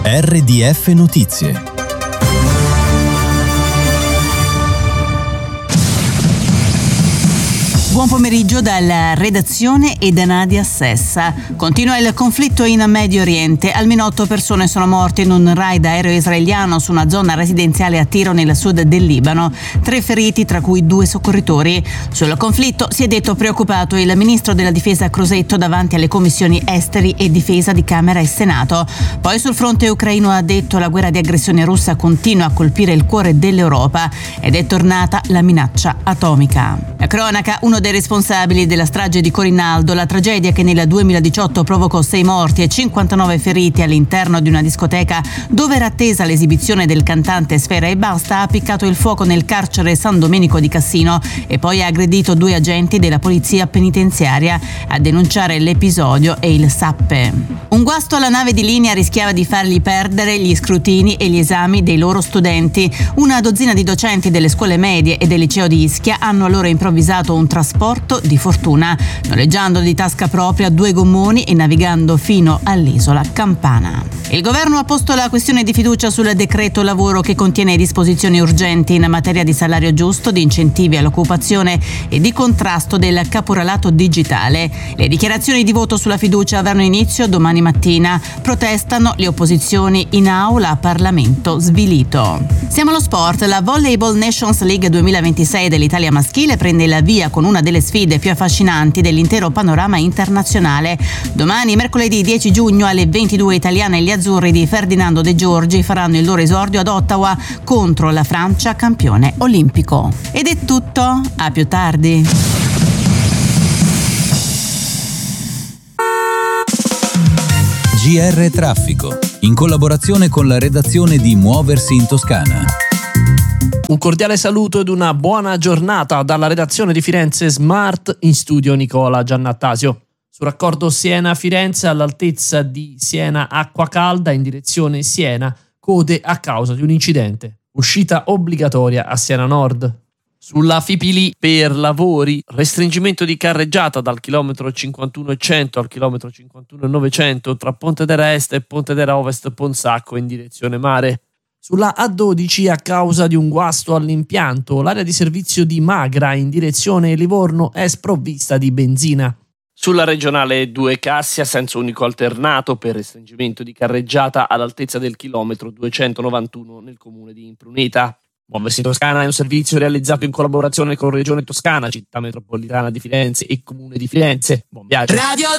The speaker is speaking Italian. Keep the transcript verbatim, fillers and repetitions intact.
R D F Notizie. Buon pomeriggio dalla redazione e da Nadia Sessa. Continua il conflitto in Medio Oriente. Almeno otto persone sono morte in un raid aereo israeliano su una zona residenziale a Tiro nel sud del Libano. Tre feriti, tra cui due soccorritori. Sul conflitto si è detto preoccupato il ministro della difesa Crosetto davanti alle commissioni esteri e difesa di Camera e Senato. Poi sul fronte ucraino ha detto la guerra di aggressione russa continua a colpire il cuore dell'Europa ed è tornata la minaccia atomica. La cronaca, uno dei responsabili della strage di Corinaldo, la tragedia che nel duemiladiciotto provocò sei morti e cinquantanove feriti all'interno di una discoteca dove era attesa l'esibizione del cantante Sfera Ebbasta, ha appiccato il fuoco nel carcere San Domenico di Cassino e poi ha aggredito due agenti della polizia penitenziaria. A denunciare l'episodio è il Sappe. Un guasto alla nave di linea rischiava di fargli perdere gli scrutini e gli esami dei loro studenti. Una dozzina di docenti delle scuole medie e del liceo di Ischia hanno allora improvvisato un trasporto di fortuna, noleggiando di tasca propria due gommoni e navigando fino all'isola Campana. Il governo ha posto la questione di fiducia sul decreto lavoro che contiene disposizioni urgenti in materia di salario giusto, di incentivi all'occupazione e di contrasto del caporalato digitale. Le dichiarazioni di voto sulla fiducia avranno inizio domani mattina. Protestano le opposizioni in aula a Parlamento svilito. Siamo allo sport. La Volleyball Nations League duemilaventisei dell'Italia maschile prende il via con una delle sfide più affascinanti dell'intero panorama internazionale. Domani, mercoledì dieci giugno alle ventidue italiane, gli azzurri di Ferdinando De Giorgi faranno il loro esordio ad Ottawa contro la Francia, campione olimpico. Ed è tutto, a più tardi. G R Traffico, in collaborazione con la redazione di Muoversi in Toscana. Un cordiale saluto ed una buona giornata dalla redazione di Firenze Smart, in studio Nicola Giannattasio. Sul raccordo Siena-Firenze, all'altezza di Siena Acqua Calda in direzione Siena, code a causa di un incidente. Uscita obbligatoria a Siena Nord. Sulla Fipili per lavori, restringimento di carreggiata dal chilometro cinquantuno e cento al chilometro cinquantuno e novecento tra Pontedera Est e Pontedera Ovest Ponsacco in direzione mare. Sulla A dodici, a causa di un guasto all'impianto, l'area di servizio di Magra in direzione Livorno è sprovvista di benzina. Sulla regionale due Cassia, senso unico alternato per restringimento di carreggiata all'altezza del chilometro duecentonovantuno nel comune di Impruneta. Muoversi in Toscana è un servizio realizzato in collaborazione con Regione Toscana, Città Metropolitana di Firenze e Comune di Firenze. Buon viaggio! Radio